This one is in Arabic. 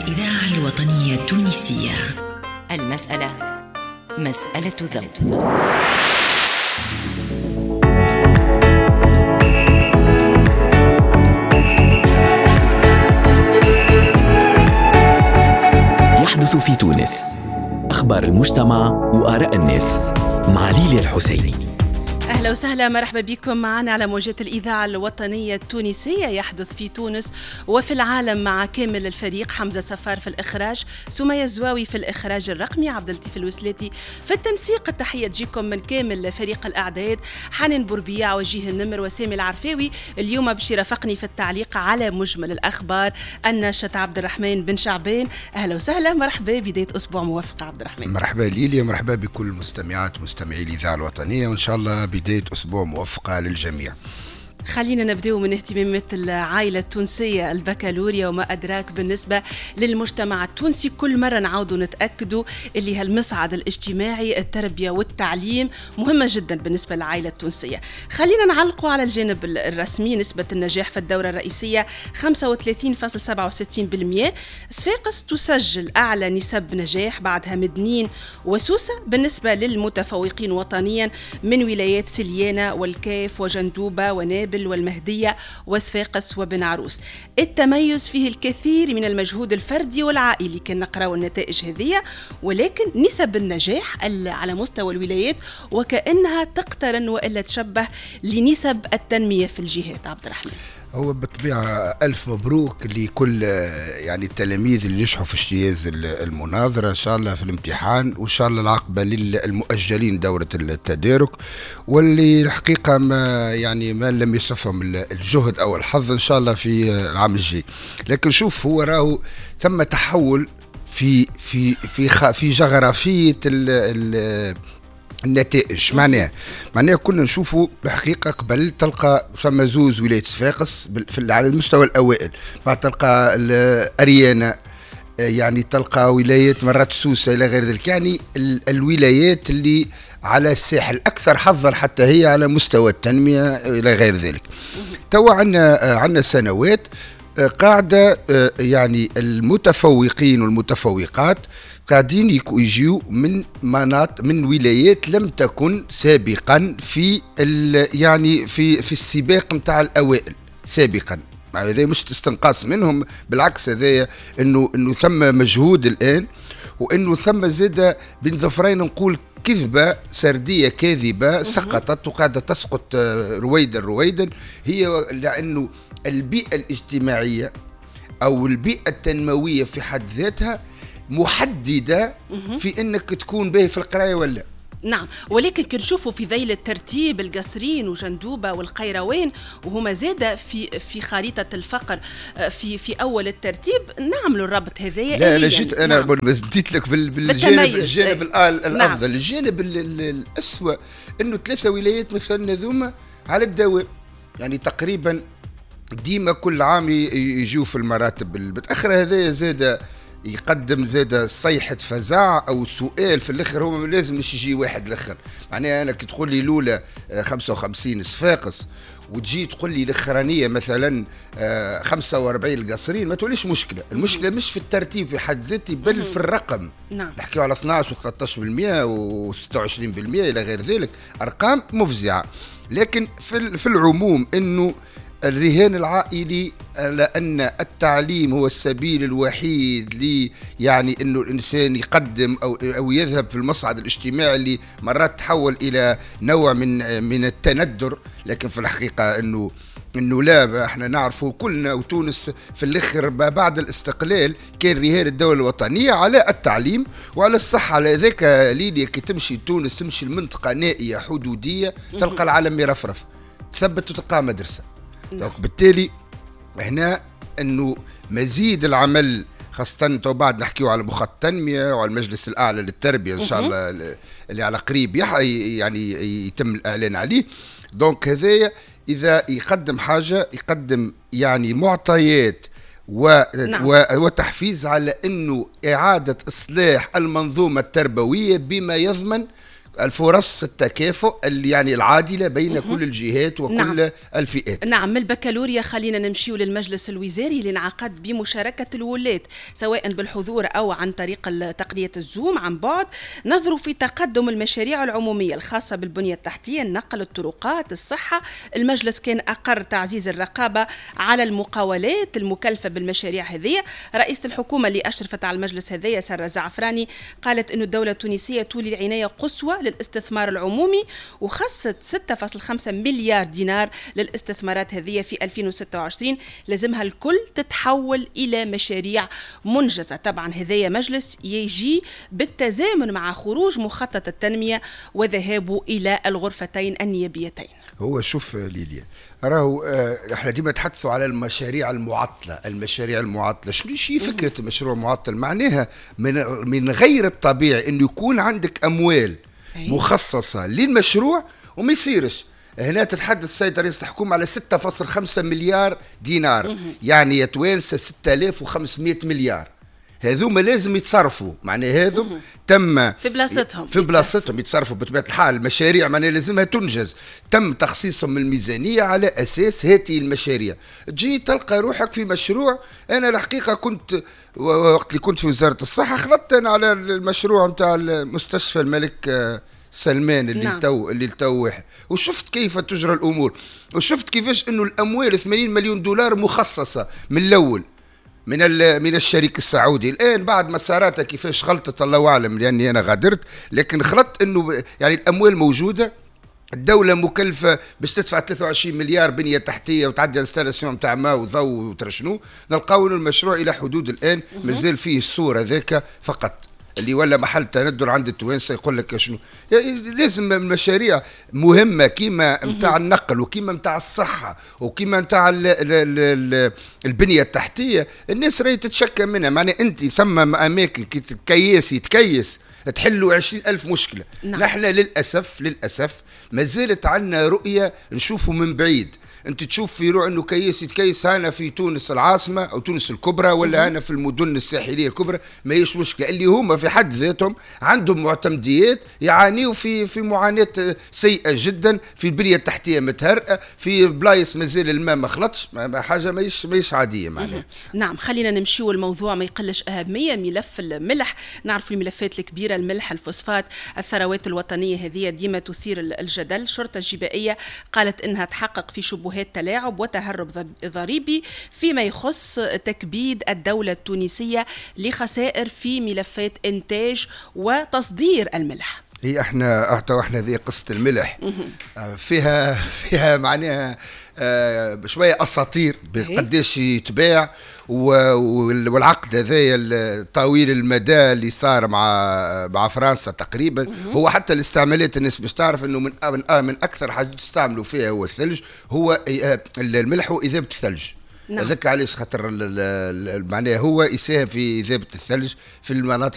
الإذاعة الوطنية التونسية. المسألة مسألة ذوق. يحدث في تونس، أخبار المجتمع وآراء الناس مع ليلى الحسيني. أهلا وسهلا، مرحبا بكم معنا على موجات الإذاعة الوطنية التونسية. يحدث في تونس وفي العالم مع كامل الفريق: حمزة سفار في الإخراج، سمية الزواوي في الإخراج الرقمي، عبد اللطيف الوسلاتي في التنسيق. التحية تجيكم من كامل فريق الأعداد: حنان بوربيع، وجيه النمر، وسامي العرفاوي. اليوم باش يرافقني في التعليق على مجمل الأخبار الناشط عبد الرحمن بن شعبان. أهلا وسهلا، مرحبا، بداية أسبوع موفقة عبد الرحمن. مرحبا ليلي، مرحبا بكل مستمعات ومستمعي الإذاعة الوطنية، وإن شاء الله بداية أسبوع موفقة للجميع. خلينا نبدأ من اهتمامات العائلة التونسية، البكالوريا وما أدراك بالنسبة للمجتمع التونسي. كل مرة نعودوا نتأكدوا اللي هالمصعد الاجتماعي، التربية والتعليم، مهمة جدا بالنسبة للعائلة التونسية. خلينا نعلقوا على الجانب الرسمي. نسبة النجاح في الدورة الرئيسية 35.67%. صفاقس تسجل أعلى نسب نجاح، بعدها مدنين وسوسة. بالنسبة للمتفوقين وطنيا من ولايات سليانة والكاف وجندوبة ونابل والمهدية وصفاقس وبن عروس. التميز فيه الكثير من المجهود الفردي والعائلي. كان نقرأ النتائج هذه، ولكن نسب النجاح على مستوى الولايات وكأنها تقترن وإلا تشبه لنسب التنمية في الجهات. عبد الرحمن، هو بالطبيعة ألف مبروك لكل يعني التلاميذ اللي نجحوا في اجتياز المناظرة إن شاء الله في الامتحان، وإن شاء الله العقبة للمؤجلين دورة التدارك، واللي الحقيقة ما لم يصفهم الجهد أو الحظ إن شاء الله في العام الجاي. لكن شوف، هو راهو ثم تحول في جغرافية النتائج. معناها كنا نشوفوا الحقيقة قبل تلقى ثم زوز ولاية صفاقس على المستوى الأوائل، بعد تلقى أريانا، يعني تلقى ولاية مرات سوسة إلى غير ذلك. يعني الولايات اللي على الساحل أكثر حظا حتى هي على مستوى التنمية إلى غير ذلك. توا عنا سنوات قاعدة، يعني المتفوقين والمتفوقات قاعدين يجيو من مناطق، من ولايات لم تكن سابقا في في السباق متاع الأوائل سابقا. هذا مش استنقاص منهم، بالعكس، هذا انه ثم مجهود الآن، وانه ثم زاد بين ظفرين نقول كذبة سردية كاذبة سقطت وقاعدة تسقط رويدا، هي لأنه البيئة الاجتماعية أو البيئة التنموية في حد ذاتها محددة في أنك تكون به في القراية ولا. نعم، ولكن كنشوفوا في ذيل الترتيب القصرين وجندوبة والقيروان، وهما زادة في خريطة الفقر في أول الترتيب. نعملوا الربط هذايا. لا أنا جيت أنا بديت لك بالجانب الأفضل. نعم. الجانب الأسوأ أنه 3 ولايات مثلنا ذوما على الدوام، يعني تقريبا ديما كل عام يجوا في المراتب المتأخرة. هذايا زاد يقدم صيحة فزاع أو سؤال في الآخر. هو لازم مش يجي واحد الآخر. معناها أنا كي تقول لي الأولى 55 صفاقس، وتجي تقول لي الأخرانية مثلا 45 القصرين، ما توليش مشكلة. المشكلة مش في الترتيب في حد ذاته، بل في الرقم. نعم. نحكيو على 12 و13% و26% إلى غير ذلك، أرقام مفزعة. لكن في العموم أنه الرهان العائلي، لأن التعليم هو السبيل الوحيد يعني أنه الإنسان يقدم أو يذهب في المصعد الاجتماعي اللي مرات تحول إلى نوع من التندر. لكن في الحقيقة أنه لا، احنا نعرفه كلنا، وتونس في الآخر بعد الاستقلال كان رهان الدولة الوطنية على التعليم وعلى الصحة. على ذاك ليليا كي تمشي تونس، تمشي المنطقة نائية حدودية، تلقى العالم يرفرف، تثبت وتلقى مدرسة. بالتالي هنا انه مزيد العمل، خاصة بعد نحكيو على مخطط التنمية وعلى المجلس الأعلى للتربية إن شاء الله اللي على قريب يعني يتم الإعلان عليه. دونك هذايا إذا يقدم حاجة، يقدم يعني معطيات وتحفيز على أنه إعادة إصلاح المنظومة التربوية بما يضمن الفرص التكافؤ اللي يعني العادلة بين كل الجهات وكل نعم. الفئات. نعم. من البكالوريا خلينا نمشيو للمجلس الوزاري اللي انعقد بمشاركة الولاة سواء بالحضور أو عن طريق تقنية الزوم عن بعد. نظروا في تقدم المشاريع العمومية الخاصة بالبنية التحتية، النقل، الطرقات، الصحة. المجلس كان أقر تعزيز الرقابة على المقاولات المكلفة بالمشاريع هذه. رئيسة الحكومة اللي أشرفت على المجلس هذايا سارة زعفراني قالت أن الدولة التونسية تولي العناية قصوى للاستثمار العمومي، وخصت 6.5 مليار دينار للاستثمارات هذه في 2026. لازمها الكل تتحول إلى مشاريع منجزة. طبعا هذايا مجلس يجي بالتزامن مع خروج مخطط التنمية وذهابه إلى الغرفتين النيابيتين. هو شوف ليليا، راهو احنا ديما نتحدثوا على المشاريع المعطلة. شنو فكرة المشروع المعطل؟ معناها من غير الطبيعي انه يكون عندك اموال مخصصة للمشروع وما يصيرش. هنا تتحدث السيد رئيس الحكومة على 6.5 مليار دينار، يعني يتوانسة 6500 مليار. هذوما لازم يتصرفوا، معناه هذم تم في بلاصتهم يتصرفوا بطبيعة الحال. المشاريع معناه لازمها تنجز، تم تخصيصهم من الميزانية على أساس هذه المشاريع. تجي تلقى روحك في مشروع. أنا الحقيقة كنت وقت اللي كنت في وزارة الصحة خلطت أنا على المشروع متاع المستشفى الملك سلمان اللي تو وشفت كيف تجرى الأمور، وشفت كيفاش إنه الأموال 80 مليون دولار مخصصة من الأول من الشريك السعودي. الآن بعد مساراتها كيفاش خلطت الله أعلم، لأني أنا غادرت، لكن خلطت إنه يعني الأموال موجودة. الدولة مكلفة باش تدفع 23 مليار بنية تحتية وتعدي انستالاسيون نتاع ماء وضوء وترشنو. نلقاو المشروع إلى حدود الآن مازال فيه الصورة ذاك فقط، اللي ولا محل تندر عند التوانسه يقول لك شنو. لازم المشاريع مهمه كيما نتاع النقل وكيما نتاع الصحه وكيما نتاع البنيه التحتيه. الناس راهي تتشكى منها. معناها انت ثم اماكن كي تكيس تحلوا 20,000 مشكله. نعم. نحن للاسف ما زالت عندنا رؤيه نشوفوا من بعيد. انت تشوف في روح انه يتكيس هنا في تونس العاصمه او تونس الكبرى ولا هنا في المدن الساحليه الكبرى، ما هيش مشكله. اللي هما في حد ذاتهم عندهم معتمديات يعانيوا في معاناه سيئه جدا، في البنيه التحتيه متهرئه، في بلايص مازال الماء ما خلطش، حاجه ماهيش عاديه معناها. نعم. خلينا نمشيو الموضوع ما يقلش اهميه، ملف الملح. نعرف الملفات الكبيره، الملح، الفوسفات، الثروات الوطنيه هذه ديما تثير الجدل. الشرطه الجبائيه قالت انها تحقق في شبهات تلاعب وتهرب ضريبي فيما يخص تكبيد الدولة التونسية لخسائر في ملفات إنتاج وتصدير الملح. هي احنا ذي قصة الملح فيها معناها شوية أساطير بقديش يتباع، والعقد هذايا طويل المدى اللي صار مع فرنسا تقريبا. هو حتى الاستعمالات الناس باش تعرف انه من اكثر حاجة تستعملوا فيها هو الثلج، هو الملح وإذابة الثلج. نعم. ذاك علاش خاطر معناها هو يساهم في إذابة الثلج في المناطق